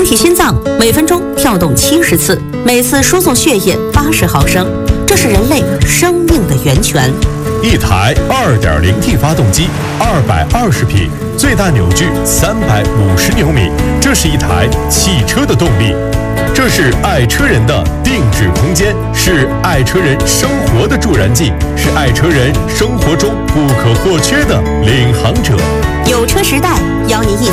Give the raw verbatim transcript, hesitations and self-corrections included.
人体心脏每分钟跳动七十次，每次输送血液八十毫升，这是人类生命的源泉。 一台 二点零 T 发动机，二百二十匹，最大扭矩三百五十牛米，这是一台汽车的动力。这是爱车人的定制空间，是爱车人生活的助燃剂，是爱车人生活中不可或缺的领航者。 有车时代邀您一